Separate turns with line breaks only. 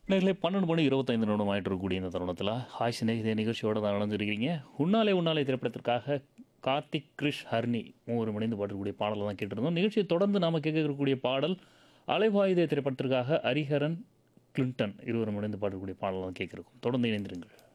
நேர்களே 12 மணி 25 நிமிடம் ஆயிட்டு இருக்கக்கூடிய இந்த தருணத்தில் ஹாய் சிநேகிதே நிகழ்ச்சியோட தான் நடந்துருக்கிறீங்க. உன்னாலே உன்னாலே திரைப்படத்திற்காக கார்த்திக், கிரிஷ், ஹர்னி மூவரும் இணைந்து பாடக்கூடிய பாடலை தான் கேட்டிருந்தோம். நிகழ்ச்சியை தொடர்ந்து நாம கேட்கக்கூடிய பாடல் அலைவாயுதே திரைப்படத்திற்காக ஹரிஹரன், கிளின்டன் இருவரும் இணைந்து பாடக்கூடிய பாடலை தான் கேட்கிறோம். தொடர்ந்து இணைந்திருங்கள்.